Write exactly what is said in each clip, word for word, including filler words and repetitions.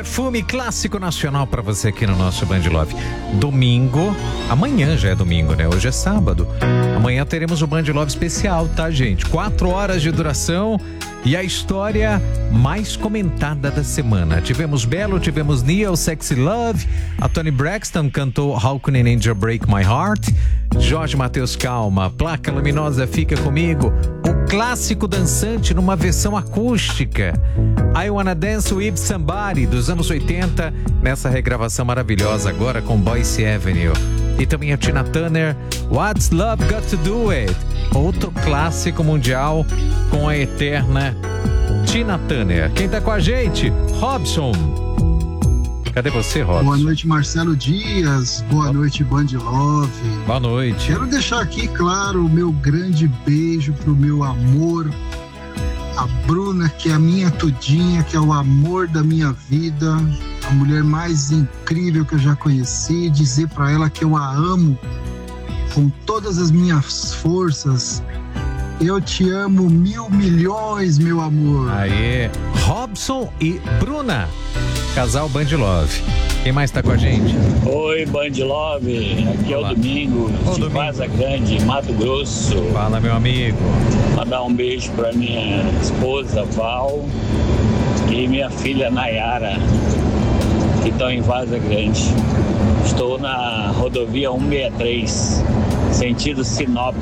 Perfume clássico nacional pra você aqui no nosso Band Love. Domingo, amanhã já é domingo, né? Hoje é sábado. Amanhã teremos o Band Love especial, tá, gente? Quatro horas de duração e a história mais comentada da semana. Tivemos Belo, tivemos Neil, Sexy Love, a Toni Braxton cantou How Can an Angel Break My Heart, Jorge Mateus Calma, Placa Luminosa Fica Comigo, o clássico dançante numa versão acústica, I Wanna Dance With Somebody, dos anos oitenta, nessa regravação maravilhosa agora com Boyce Avenue. E também a Tina Turner, What's Love Got To Do It? Outro clássico mundial com a eterna Tina Turner. Quem tá com a gente? Robson. Cadê você, Robson? Boa noite, Marcelo Dias. Boa noite, Band Love. Boa noite. Quero deixar aqui claro o meu grande beijo pro meu amor, a Bruna, que é a minha tudinha, que é o amor da minha vida, a mulher mais incrível que eu já conheci. Dizer pra ela que eu a amo com todas as minhas forças. Eu te amo mil milhões, meu amor. Aê, Robson e Bruna, casal Band Love. Quem mais tá com a gente? Oi, Band Love, aqui Olá. é o Domingos, Ô, de Domingos. Vaza Grande, Mato Grosso. Fala, meu amigo. Mandar um beijo pra minha esposa, Val, e minha filha, Nayara, que estão em Vaza Grande. Estou na rodovia cento e sessenta e três, sentido Sinop.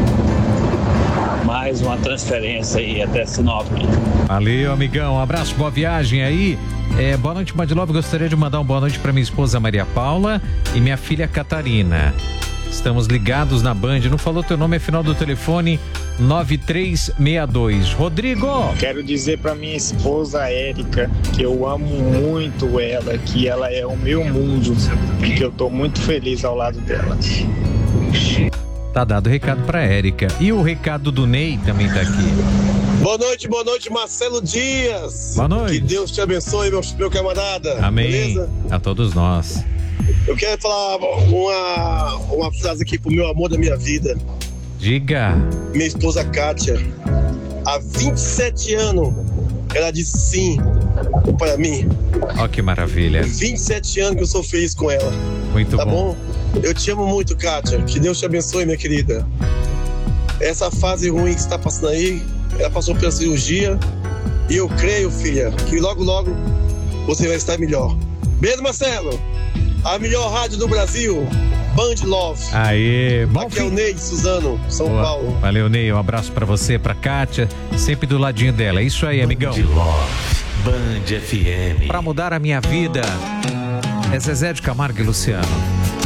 Mais uma transferência aí até Sinop. Valeu, amigão. Um abraço, boa viagem aí. É, boa noite, Band Love. Gostaria de mandar uma boa noite para minha esposa Maria Paula e minha filha Catarina. Estamos ligados na Band. Não falou teu nome, é final do telefone nove três seis dois. Rodrigo! Quero dizer pra minha esposa Érica que eu amo muito ela, que ela é o meu mundo e que eu tô muito feliz ao lado dela. Tá dado o recado pra Érica. E o recado do Ney também tá aqui. Boa noite, boa noite, Marcelo Dias. Boa noite. Que Deus te abençoe, meu, meu camarada. Amém. Beleza? A todos nós. Eu quero falar uma, uma frase aqui pro meu amor da minha vida. Diga. Minha esposa Kátia. Há vinte e sete anos, ela disse sim para mim. Ó que maravilha. vinte e sete anos que eu sou feliz com ela. Muito tá bom. bom? Eu te amo muito, Kátia. Que Deus te abençoe, minha querida. Essa fase ruim que você tá passando aí, ela passou pela cirurgia. E eu creio, filha, que logo, logo você vai estar melhor. Beijo, Marcelo. A melhor rádio do Brasil, Band Love. Aê, bom Aqui é fim. o Ney de Suzano, São Boa. Paulo. Valeu, Ney. Um abraço pra você, pra Kátia, sempre do ladinho dela. É isso aí, amigão. Band Love, Band F M. Pra mudar a minha vida, é Zezé de Camargo e Luciano.